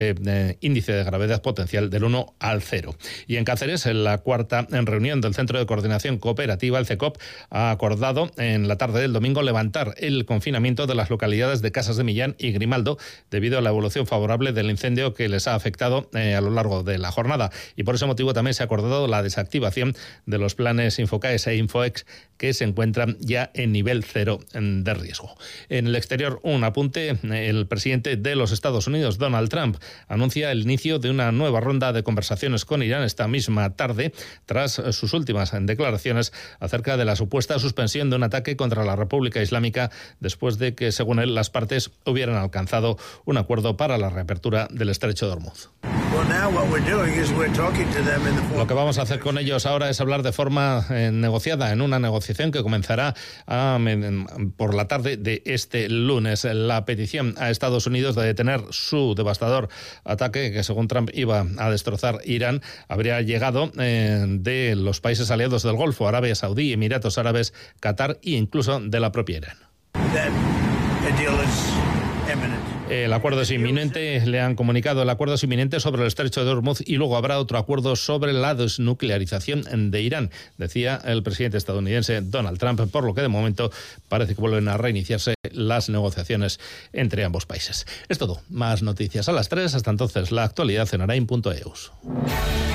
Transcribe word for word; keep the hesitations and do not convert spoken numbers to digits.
Eh, eh, índice de gravedad potencial del uno al cero. Y en Cáceres, en la cuarta en reunión del Centro de Coordinación Cooperativa, el CECOP, ha acordado en la tarde del domingo levantar el confinamiento de las localidades de Casas de Millán y Grimaldo debido a la evolución favorable del incendio que les ha afectado eh, a lo largo de la jornada. Y por ese motivo también se ha acordado la desactivación de los planes Infocaes e Infoex, que se encuentran ya en nivel cero de riesgo. En el exterior, un apunte: el presidente de los Estados Unidos, Donald Trump, anuncia el inicio de una nueva ronda de conversaciones con Irán esta misma tarde, tras sus últimas declaraciones acerca de la supuesta suspensión de un ataque contra la República Islámica, después de que, según él, las partes hubieran alcanzado un acuerdo para la reapertura del Estrecho de Hormuz. Lo que vamos a hacer con ellos ahora es hablar de forma eh, negociada, en una negociación que comenzará a, por la tarde de este lunes. La petición a Estados Unidos de detener su devastador ataque, que según Trump iba a destrozar Irán, habría llegado eh, de los países aliados del Golfo, Arabia Saudí, Emiratos Árabes, Qatar e incluso de la propia Irán. El acuerdo es inminente, le han comunicado, el acuerdo es inminente sobre el Estrecho de Hormuz, y luego habrá otro acuerdo sobre la desnuclearización de Irán, decía el presidente estadounidense Donald Trump, por lo que de momento parece que vuelven a reiniciarse las negociaciones entre ambos países. Es todo, más noticias a las tres, hasta entonces la actualidad en arain punto eus.